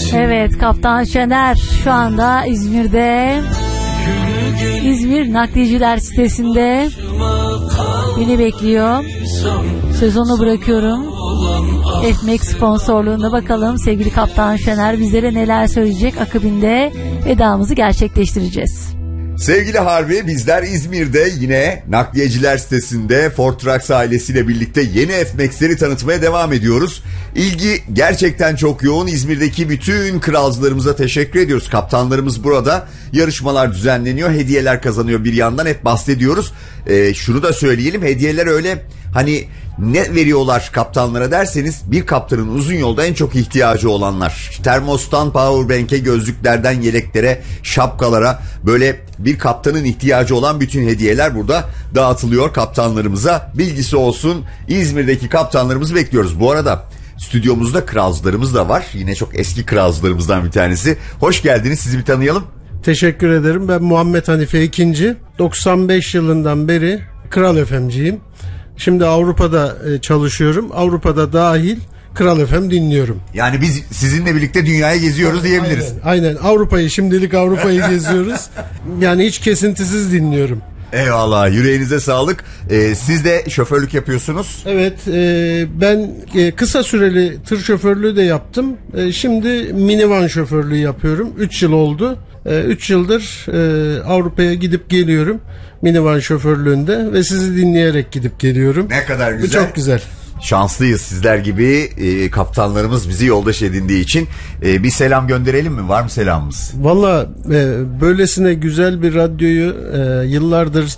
Evet, Kaptan Şener şu anda İzmir'de. İzmir Nakliyeciler sitesinde beni bekliyor. Sözünü bırakıyorum. FMX sponsorluğunda bakalım sevgili Kaptan Şener bizlere neler söyleyecek, akabinde vedamızı gerçekleştireceğiz. Sevgili Harbi, bizler İzmir'de yine Nakliyeciler sitesinde Ford Trucks ailesiyle birlikte yeni F-Max'leri tanıtmaya devam ediyoruz. İlgi gerçekten çok yoğun. İzmir'deki bütün kralcılarımıza teşekkür ediyoruz. Kaptanlarımız burada, yarışmalar düzenleniyor, hediyeler kazanıyor, bir yandan hep bahsediyoruz. Şunu da söyleyelim, hediyeler öyle hani ne veriyorlar kaptanlara derseniz, bir kaptanın uzun yolda en çok ihtiyacı olanlar. Termostan powerbank'e, gözlüklerden yeleklere, şapkalara, böyle bir kaptanın ihtiyacı olan bütün hediyeler burada dağıtılıyor kaptanlarımıza. Bilgisi olsun, İzmir'deki kaptanlarımızı bekliyoruz. Bu arada stüdyomuzda kralcılarımız da var. Yine çok eski kralcılarımızdan bir tanesi. Hoş geldiniz, sizi bir tanıyalım. Teşekkür ederim. Ben Muhammed Hanife II. 95 yılından beri Kral FM'ciyim. Şimdi Avrupa'da çalışıyorum. Avrupa'da dahil Kral FM dinliyorum. Yani biz sizinle birlikte dünyayı geziyoruz diyebiliriz. Aynen. Şimdilik Avrupa'yı geziyoruz. Yani hiç kesintisiz dinliyorum. Eyvallah, yüreğinize sağlık. Siz de şoförlük yapıyorsunuz. Evet, ben kısa süreli tır şoförlüğü de yaptım. Şimdi minivan şoförlüğü yapıyorum. 3 yıl oldu. 3 yıldır Avrupa'ya gidip geliyorum minivan şoförlüğünde ve sizi dinleyerek gidip geliyorum. Ne kadar güzel. Bu çok güzel. Şanslıyız sizler gibi kaptanlarımız bizi yoldaş edindiği için. Bir selam gönderelim mi? Var mı selamımız? Valla böylesine güzel bir radyoyu yıllardır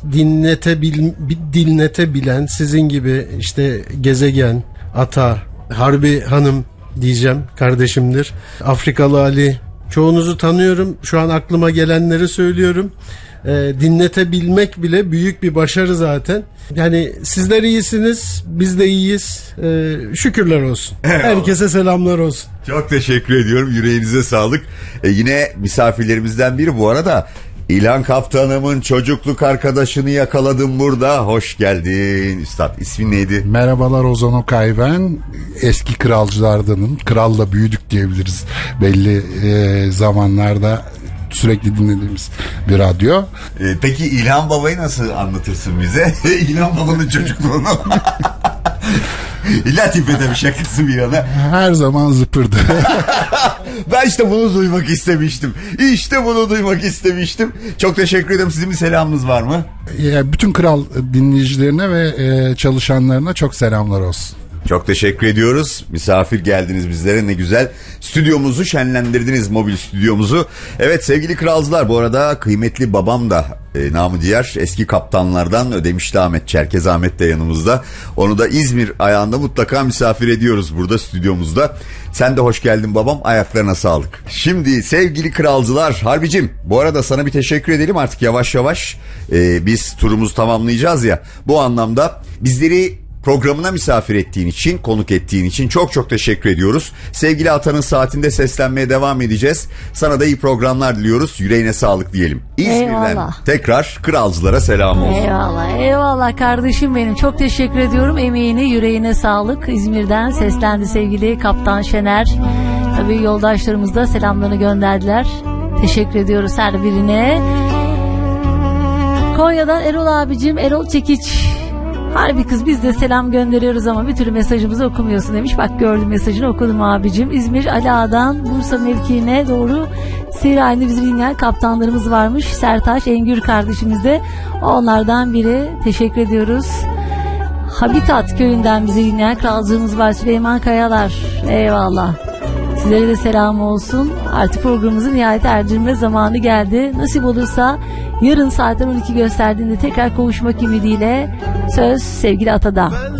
dinletebilen sizin gibi işte Gezegen, Ata, Harbi Hanım diyeceğim, kardeşimdir. Afrikalı Ali, çoğunuzu tanıyorum. Şu an aklıma gelenleri söylüyorum. Dinletebilmek bile büyük bir başarı zaten. Yani sizler iyisiniz, biz de iyiyiz. Şükürler olsun. Herkese selamlar olsun. Çok teşekkür ediyorum. Yüreğinize sağlık. Yine misafirlerimizden biri bu arada. İlhan Kaptanımın çocukluk arkadaşını yakaladım burada. Hoş geldin üstad. İsmin neydi? Merhabalar, Ozan Okay ben. Eski kralcılardanım. Kralla büyüdük diyebiliriz. Belli zamanlarda sürekli dinlediğimiz bir radyo. Peki İlhan Baba'yı nasıl anlatırsın bize? İlhan Baba'nın çocukluğunu. Latife'de bir şakası bir yana. Her zaman zıpırdı. Ben işte bunu duymak istemiştim. Çok teşekkür ederim. Sizin bir selamınız var mı? Bütün kral dinleyicilerine ve çalışanlarına çok selamlar olsun. Çok teşekkür ediyoruz. Misafir geldiniz bizlere, ne güzel. Stüdyomuzu şenlendirdiniz, mobil stüdyomuzu. Evet sevgili kralcılar, bu arada kıymetli babam da namı diğer eski kaptanlardan Ödemişli Ahmet, Çerkez Ahmet de yanımızda. Onu da İzmir ayağında mutlaka misafir ediyoruz burada stüdyomuzda. Sen de hoş geldin babam, ayaklarına sağlık. Şimdi sevgili kralcılar, Harbicim bu arada sana bir teşekkür edelim artık yavaş yavaş. Biz turumuzu tamamlayacağız ya, bu anlamda bizleri programına misafir ettiğin için, konuk ettiğin için çok çok teşekkür ediyoruz. Sevgili Atan'ın saatinde seslenmeye devam edeceğiz. Sana da iyi programlar diliyoruz. Yüreğine sağlık diyelim. İzmir'den eyvallah. Tekrar kralcılara selam olsun. Eyvallah kardeşim benim. Çok teşekkür ediyorum. Emeğine, yüreğine sağlık. İzmir'den seslendi sevgili Kaptan Şener. Tabii yoldaşlarımız da selamlarını gönderdiler. Teşekkür ediyoruz her birine. Konya'dan Erol abicim, Erol Çekiç. Harbi kız, biz de selam gönderiyoruz ama bir türlü mesajımızı okumuyorsun demiş. Bak gördüm, mesajını okudum abicim. İzmir Ali Ağa'dan Bursa mevkiine doğru seyir halinde bizi dinleyen kaptanlarımız varmış. Sertaç Engür kardeşimiz de onlardan biri. Teşekkür ediyoruz. Habitat köyünden bizi dinleyen kralcığımız var, Süleyman Kayalar. Eyvallah. Sizlere de selam olsun. Artık programımızın nihayet erdirme zamanı geldi. Nasip olursa yarın saatler 12 gösterdiğinde tekrar kavuşmak ümidiyle söz sevgili Ata'da.